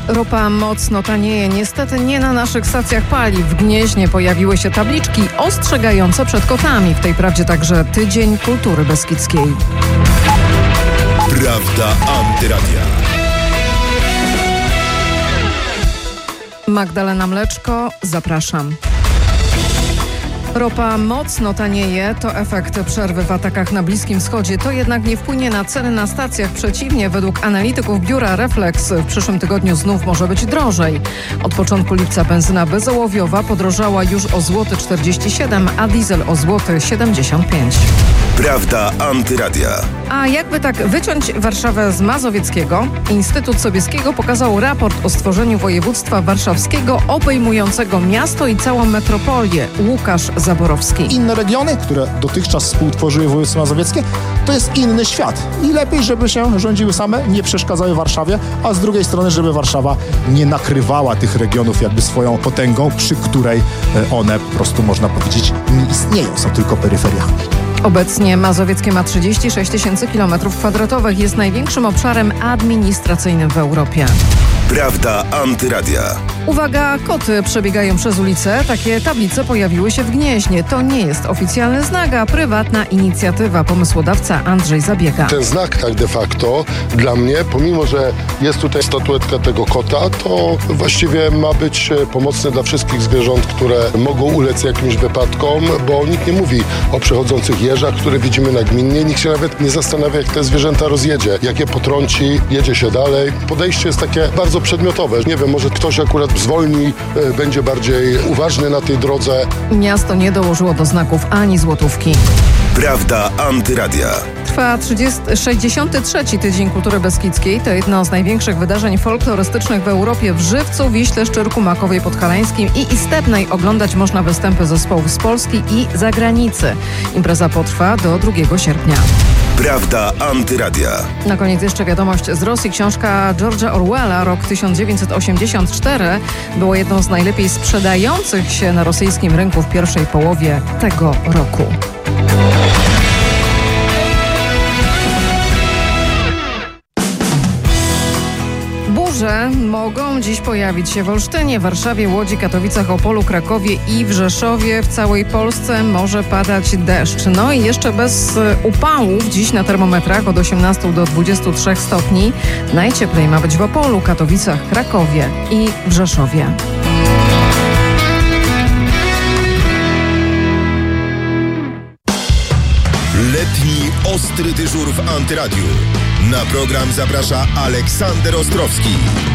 Ropa mocno tanieje. Niestety nie na naszych stacjach paliw. W Gnieźnie pojawiły się tabliczki ostrzegające przed kotami. W tej prawdzie także Tydzień Kultury Beskidzkiej. Prawda Antyradia. Magdalena Mleczko, zapraszam. Ropa mocno tanieje, to efekt przerwy w atakach na Bliskim Wschodzie. To jednak nie wpłynie na ceny na stacjach. Przeciwnie, według analityków biura Reflex w przyszłym tygodniu znów może być drożej. Od początku lipca benzyna bezołowiowa podrożała już o złoty 47, a diesel o złoty 75. Prawda Antyradia. A jakby tak wyciąć Warszawę z Mazowieckiego, Instytut Sobieskiego pokazał raport o stworzeniu województwa warszawskiego obejmującego miasto i całą metropolię. Łukasz Zaborowski. Inne regiony, które dotychczas współtworzyły województwo mazowieckie, to jest inny świat. I lepiej, żeby się rządziły same, nie przeszkadzały Warszawie, a z drugiej strony, żeby Warszawa nie nakrywała tych regionów jakby swoją potęgą, przy której one po prostu, można powiedzieć, nie istnieją, są tylko peryferiami. Obecnie Mazowieckie ma 36 000 km². Jest największym obszarem administracyjnym w Europie. Prawda Antyradia. Uwaga, koty przebiegają przez ulicę. Takie tablice pojawiły się w Gnieźnie. To nie jest oficjalny znak, a prywatna inicjatywa. Pomysłodawca Andrzej Zabiega. Ten znak tak de facto dla mnie, pomimo że jest tutaj statuetka tego kota, to właściwie ma być pomocny dla wszystkich zwierząt, które mogą ulec jakimś wypadkom, bo nikt nie mówi o przechodzących jeżach, które widzimy nagminnie. Nikt się nawet nie zastanawia, jak te zwierzęta rozjedzie, jak je potrąci, jedzie się dalej. Podejście jest takie bardzo przedmiotowe. Nie wiem, może ktoś akurat zwolni, będzie bardziej uważny na tej drodze. Miasto nie dołożyło do znaków ani złotówki. Prawda Antyradia. Trwa 63. Tydzień Kultury Beskidzkiej. To jedno z największych wydarzeń folklorystycznych w Europie. W Żywcu, Wiśle, Szczyrku, Makowie Podhalańskim i Istebnej oglądać można występy zespołów z Polski i zagranicy. Impreza potrwa do 2 sierpnia. Prawda Antyradia. Na koniec jeszcze wiadomość z Rosji. Książka George'a Orwella, rok 1984, była jedną z najlepiej sprzedających się na rosyjskim rynku w pierwszej połowie tego roku. Burze mogą dziś pojawić się w Olsztynie, Warszawie, Łodzi, Katowicach, Opolu, Krakowie i w Rzeszowie. W całej Polsce może padać deszcz. No i jeszcze bez upałów dziś na termometrach od 18 do 23 stopni. Najcieplej ma być w Opolu, Katowicach, Krakowie i w Rzeszowie. Letni ostry dyżur w Antyradiu. Na program zaprasza Aleksander Ostrowski.